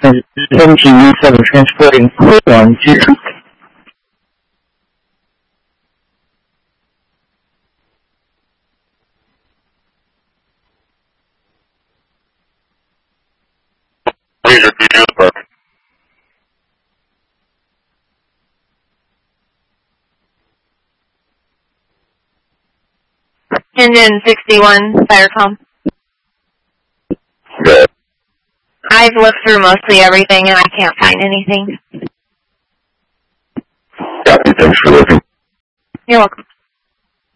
17 transporting 412. Ranger 2 Department. Engine 61, Firecom. Good. I've looked through mostly everything and I can't find anything. Copy, thanks for looking. You're welcome.